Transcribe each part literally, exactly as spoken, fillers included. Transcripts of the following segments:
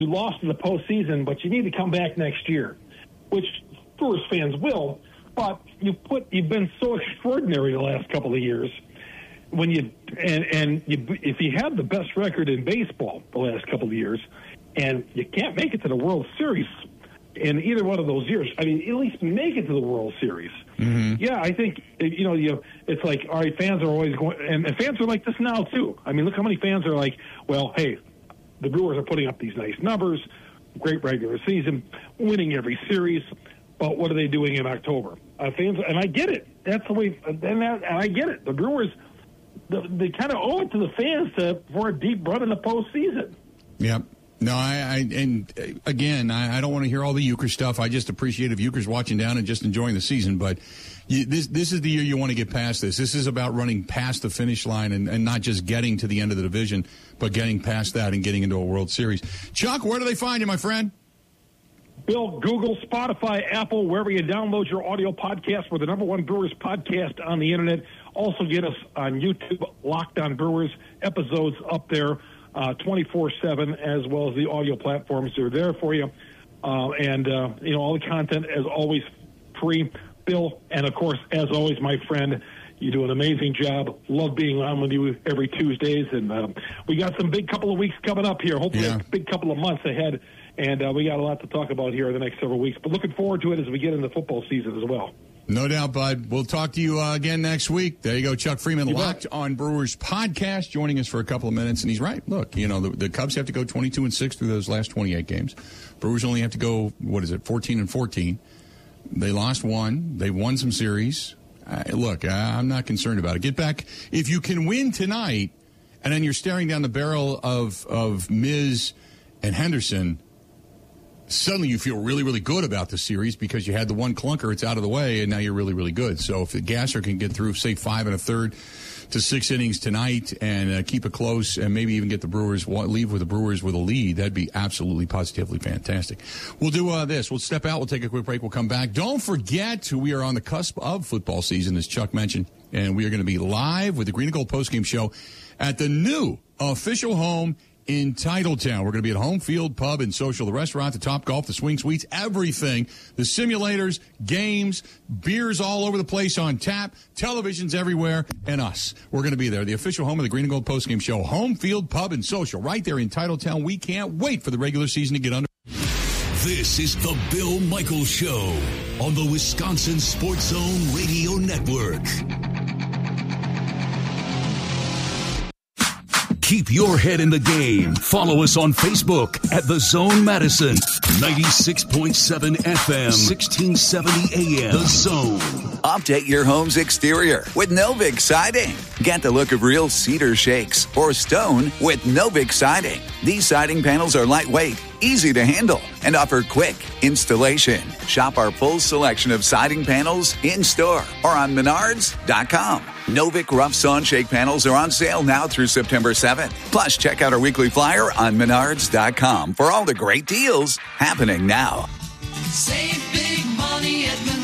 you lost in the postseason, but you need to come back next year, which Brewers fans will. But you put you've been so extraordinary the last couple of years. When you and and you, if you have the best record in baseball the last couple of years, and you can't make it to the World Series in either one of those years, I mean, at least make it to the World Series. Mm-hmm. Yeah, I think you know you. It's like, all right, fans are always going, and, and fans are like this now too. I mean, look how many fans are like, well, hey, the Brewers are putting up these nice numbers, great regular season, winning every series. But what are they doing in October? Uh, fans, and I get it. That's the way, and, that, and I get it. The Brewers, the, they kind of owe it to the fans to, for a deep run in the postseason. Yep. No, I, I and again, I, I don't want to hear all the Euchre stuff. I just appreciate if Euchre's watching down and just enjoying the season. But you, this this is the year you want to get past this. This is about running past the finish line and, and not just getting to the end of the division, but getting past that and getting into a World Series. Chuck, where do they find you, my friend? Bill, Google, Spotify, Apple, wherever you download your audio podcast. We're the number one Brewers podcast on the internet. Also get us on YouTube, Locked On Brewers, episodes up there uh, twenty-four seven, as well as the audio platforms that are there for you. Uh, and, uh, you know, all the content, as always, free. Bill, and, of course, as always, my friend, you do an amazing job. Love being on with you every Tuesdays. And uh, we got some big couple of weeks coming up here, hopefully yeah. a big couple of months ahead. And uh, we got a lot to talk about here in the next several weeks. But looking forward to it as we get into football season as well. No doubt, bud. We'll talk to you uh, again next week. There you go, Chuck Freeman, you Locked bet. On Brewers podcast, joining us for a couple of minutes. And he's right. Look, you know, the, the Cubs have to go twenty-two and six through those last twenty-eight games. Brewers only have to go, what is it, fourteen and fourteen. They lost one. They won some series. Uh, look, I'm not concerned about it. Get back. If you can win tonight, and then you're staring down the barrel of, of Miz and Henderson, suddenly you feel really, really good about the series because you had the one clunker, it's out of the way, and now you're really, really good. So if the Gasser can get through, say, five and a third to six innings tonight and uh, keep it close and maybe even get the Brewers, leave with the Brewers with a lead, that'd be absolutely, positively fantastic. We'll do uh, this. We'll step out. We'll take a quick break. We'll come back. Don't forget, we are on the cusp of football season, as Chuck mentioned, and we are going to be live with the Green and Gold postgame show at the new official home in Titletown. We're going to be at Home Field Pub and Social, the restaurant, the Top Golf, the Swing Suites, everything. The simulators, games, beers all over the place on tap, televisions everywhere, and us. We're going to be there. The official home of the Green and Gold postgame show, Home Field Pub and Social, right there in Titletown. We can't wait for the regular season to get under. This is the Bill Michaels Show on the Wisconsin Sports Zone Radio Network. Keep your head in the game. Follow us on Facebook at The Zone Madison. ninety-six point seven F M, sixteen seventy A M. The Zone. Update your home's exterior with Novik Siding. Get the look of real cedar shakes or stone with Novik Siding. These siding panels are lightweight, easy to handle, and offer quick installation. Shop our full selection of siding panels in-store or on Menards dot com. Novik Rough Sawn Shake panels are on sale now through September seventh. Plus, check out our weekly flyer on Menards dot com for all the great deals happening now. Save big money at Menards.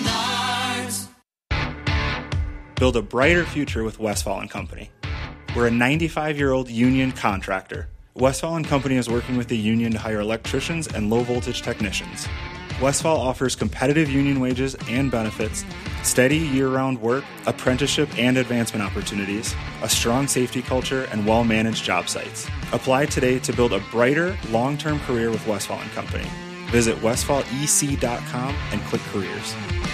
Build a brighter future with Westfall and Company. We're a ninety-five-year-old union contractor. Westfall and Company is working with the union to hire electricians and low-voltage technicians. Westfall offers competitive union wages and benefits, steady year-round work, apprenticeship and advancement opportunities, a strong safety culture, and well-managed job sites. Apply today to build a brighter, long-term career with Westfall and Company. Visit westfall e c dot com and click careers.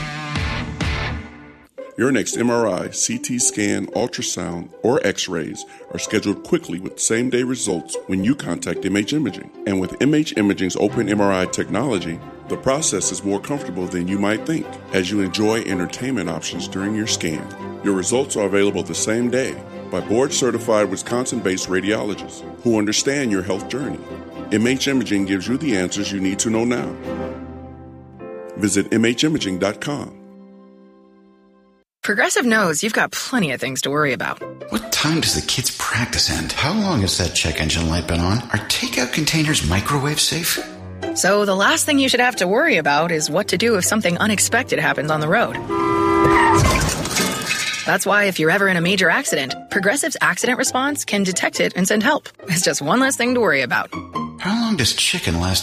Your next M R I, C T scan, ultrasound, or x-rays are scheduled quickly with same-day results when you contact M H Imaging. And with M H Imaging's open M R I technology, the process is more comfortable than you might think as you enjoy entertainment options during your scan. Your results are available the same day by board-certified Wisconsin-based radiologists who understand your health journey. M H Imaging gives you the answers you need to know now. Visit m h imaging dot com. Progressive knows you've got plenty of things to worry about. What time does the kids' practice end? How long has that check engine light been on? Are takeout containers microwave safe? So the last thing you should have to worry about is what to do if something unexpected happens on the road. That's why if you're ever in a major accident, Progressive's accident response can detect it and send help. It's just one less thing to worry about. How long does chicken last